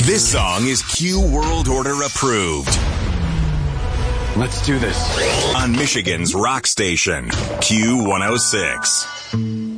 This song is Q World Order approved. Let's do this. On Michigan's rock station, Q106.